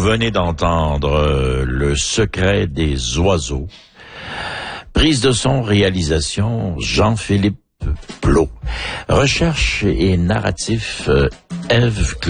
venez d'entendre Le secret des oiseaux. Prise de son, réalisation, Jean-Philippe Plot. Recherche et narratif, Ève